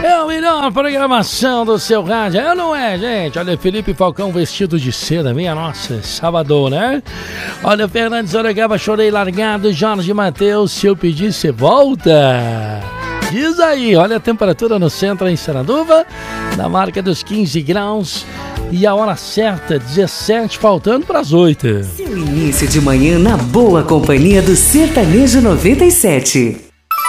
É a melhor programação do seu rádio, não é, gente? Olha, Felipe Falcão vestido de seda, minha nossa, sábado, né? Olha, Fernandes Oragaba, chorei largado, Jorge Mateus, se eu pedir, você volta. Diz aí, olha a temperatura no centro em Sananduva, na marca dos 15 graus. E a hora certa, 17, faltando para as 8. Seu início de manhã na boa companhia do Sertanejo 97.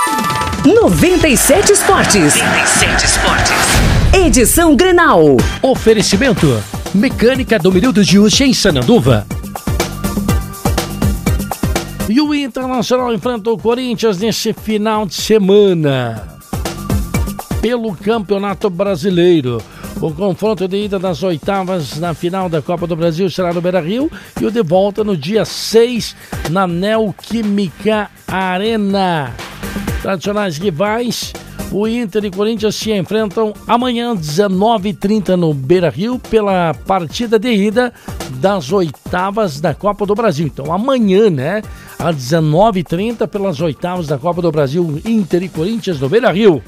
97 Esportes. 97 Esportes. Edição Grenal. Oferecimento: Mecânica do Mirildo de Uchi em Sananduva. E o Internacional enfrentou o Corinthians nesse final de semana pelo Campeonato Brasileiro. O confronto de ida das oitavas na final da Copa do Brasil será no Beira-Rio e o de volta no dia 6 na Neoquímica Arena. Tradicionais rivais, o Inter e Corinthians se enfrentam amanhã, 19h30 no Beira-Rio, pela partida de ida das oitavas da Copa do Brasil. Então amanhã, né, às 19h30, pelas oitavas da Copa do Brasil, Inter e Corinthians no Beira-Rio.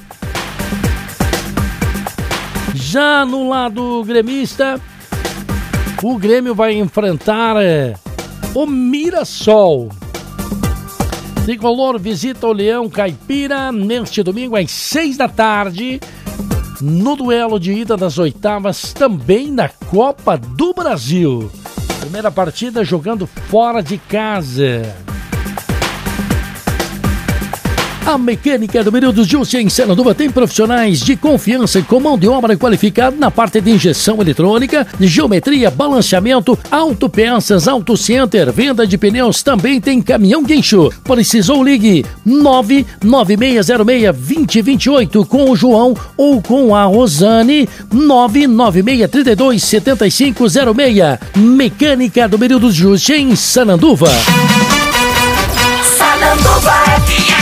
Já no lado gremista, o Grêmio vai enfrentar o Mirassol. Tricolor visita o Leão Caipira neste domingo às 6 da tarde, no duelo de ida das oitavas também da Copa do Brasil. Primeira partida jogando fora de casa. A Mecânica do Mirildo de Uchi em Sananduva tem profissionais de confiança com mão de obra qualificada na parte de injeção eletrônica, geometria, balanceamento, autopeças, autocenter, venda de pneus, também tem caminhão guincho. Precisou, ligue 99606-2028 com o João ou com a Rosane, 99632-7506. Mecânica do Mirildo de Uchi em Sananduva. Sananduva FM.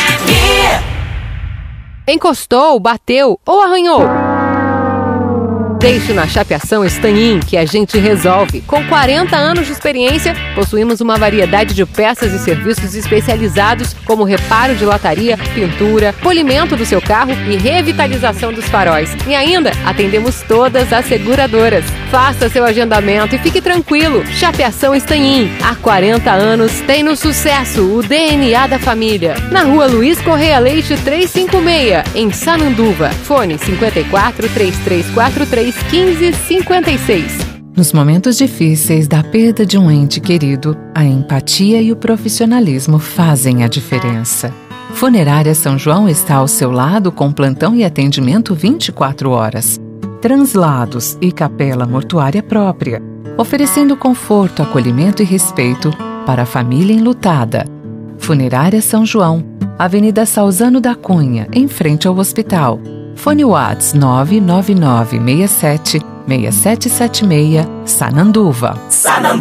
Encostou, bateu ou arranhou? Deixe na Chapeação Stanhin que a gente resolve. Com 40 anos de experiência, possuímos uma variedade de peças e serviços especializados como reparo de lataria, pintura, polimento do seu carro e revitalização dos faróis. E ainda atendemos todas as seguradoras. Faça seu agendamento e fique tranquilo. Chapeação Stanhin, há 40 anos, tem no sucesso o DNA da família. Na Rua Luiz Correia Leite 356, em Sananduva. Fone 54 3343 1556. Nos momentos difíceis da perda de um ente querido, a empatia e o profissionalismo fazem a diferença. Funerária São João está ao seu lado com plantão e atendimento 24 horas. Translados e capela mortuária própria, oferecendo conforto, acolhimento e respeito para a família enlutada. Funerária São João, Avenida Salzano da Cunha, em frente ao hospital. Fone Whats 99967-6776, Sananduva. Sananduva